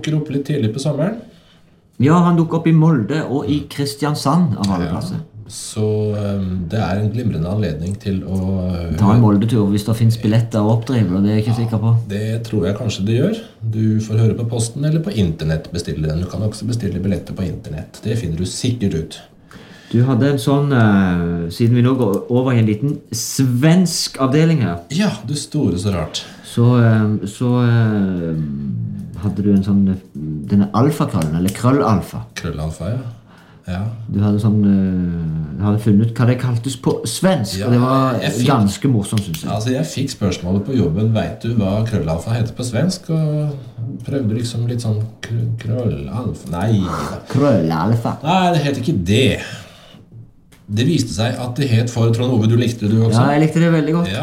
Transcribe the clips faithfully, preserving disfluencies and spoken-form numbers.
dukker opp litt tidlig på sommeren. Ja, han dukker opp i Molde og i Kristiansand av alle plasser. Så um, det er en glimrende anledning til å uh, Ta en Molde-tur hvis det finnes billetter og oppdriv, og det er jeg ikke sikker på. Det tror jeg kanskje det gjør. Du får høre på posten eller på internett bestille den. Du kan også bestille billetter på internett. Det finner du sikkert ut. Du hadde en sånn, uh, siden vi nå går over i en liten svensk avdeling her. Ja, du store så rart. Så, uh, så uh, hadde du en sånn, denne alfakrøllen, eller krøllalfa. Krøllalfa, ja. Ja. Du hadde sånn, uh, hadde funnet ut hva det kaltes på svensk, Ja, og det var fikk, ganske morsomt, synes jeg. Altså, jeg fikk spørsmålet på jobben, vet du hva krøllalfa heter på svensk? Og prøvde liksom litt sånn kr krøllalfa. Nei. Krøllalfa. Nei, det heter ikke det. Det viste seg at det het for Trond Ove, du likte det du også? Ja, jeg likte det veldig godt. Ja.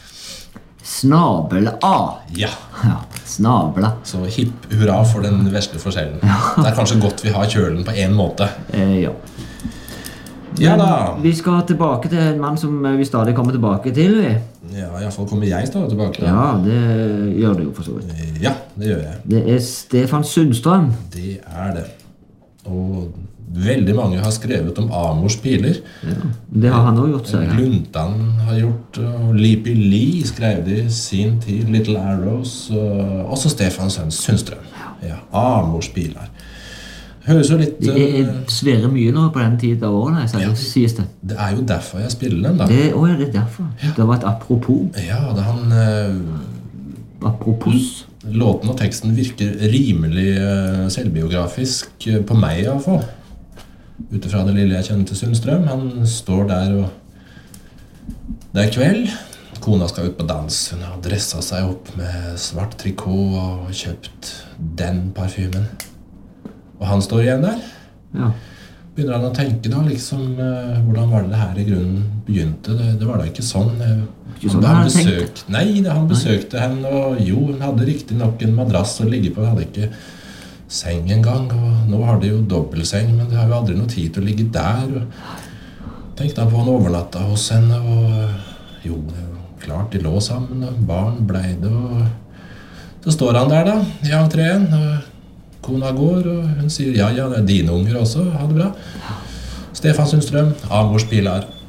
Snabel-A. Ja. Ja, snabla. Så hipp hurra for den vesle forskjellen. Det er kanskje godt vi har kjølen på en måte. Eh, ja. Ja da. Men vi skal tilbake til en mann som vi stadig kommer tilbake til. Vi. Ja, i hvert fall kommer jeg stadig tilbake. Da. Ja, det gjør det jo for så vidt. Ja, det gjør jeg. Det er Stefan Sundstrøm. Det er det. Og veldig mange har skrevet om Amors piler. Ja, det har han også gjort seg. Ja. Luntan har gjort, og Lipi Lee skrev det i sin tid, Little Arrows, og også Stefan Sundstrøm. Ja, Amors piler. Høres jo litt... Det er svære mye nå på den tiden av årene, ja, sies det. Det er jo derfor jeg spiller den, da. Det, å ja, det er derfor. Ja. Det var et apropos. Ja, det han... Uh, apropos. Låten og teksten virker rimelig uh, selvbiografisk uh, på meg i hvert fall. Utifra det lille jeg kjenner til Sundstrøm. Han står der og... Det er kveld. Kona skal ut på dans. Hun har dresset seg opp med svart trikot og kjøpt den parfymen. Og han står igjen der. Ja. Begynner han å tenke da, liksom, uh, hvordan var det det her i grunnen begynte? Det, det var da ikke sånn. Uh, ikke sånn han, han besøkt, nei, det, han besøkte henne, og jo, hun hadde riktig nok en madrass å ligge på. Hun hadde ikke seng en gang, og nå har de jo dobbeltseng, men det har jo aldri noe tid til å ligge der. Og tenkte han på han overnatta hos henne, og jo, det var klart de lå sammen, og barn ble det, og så står han der da, i entreen, og kona går, og hun sier, ja, ja, det er dine unger også, ha det bra. Stefan Sundstrøm, Amors piler.